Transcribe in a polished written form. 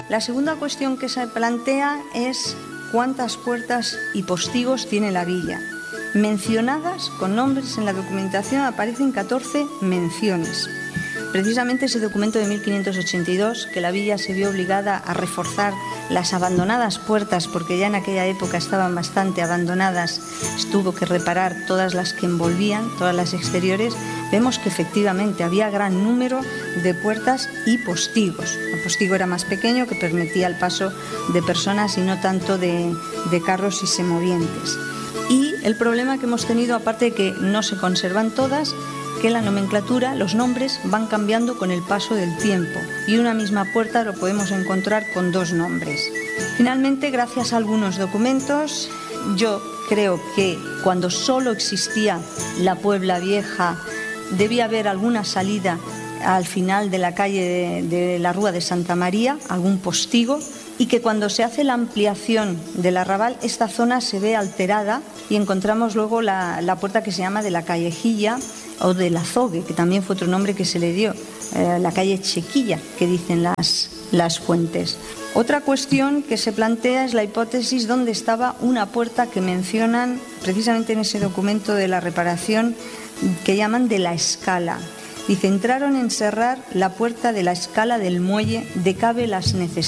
La segunda cuestión que se plantea es cuántas puertas y postigos tiene la villa. Mencionadas con nombres en la documentación aparecen 14 menciones. Precisamente ese documento de 1582, que la villa se vio obligada a reforzar las abandonadas puertas, porque ya en aquella época estaban bastante abandonadas, tuvo que reparar todas las que envolvían, todas las exteriores, vemos que efectivamente había gran número de puertas y postigos. El postigo era más pequeño, que permitía el paso de personas y no tanto de carros y semovientes. Y el problema que hemos tenido, aparte de que no se conservan todas, que la nomenclatura, los nombres van cambiando con el paso del tiempo y una misma puerta lo podemos encontrar con dos nombres. Finalmente, gracias a algunos documentos, yo creo que cuando solo existía la Puebla Vieja debía haber alguna salida al final de la calle de la Rúa de Santa María, algún postigo, y que cuando se hace la ampliación del arrabal esta zona se ve alterada y encontramos luego la puerta que se llama de la Callejilla o del Azogue, que también fue otro nombre que se le dio, la calle Chequilla, que dicen las fuentes. Otra cuestión que se plantea es la hipótesis dónde estaba una puerta que mencionan precisamente en ese documento de la reparación que llaman de la Escala. Dice, entraron en cerrar la puerta de la Escala del muelle de cabe las necesidades.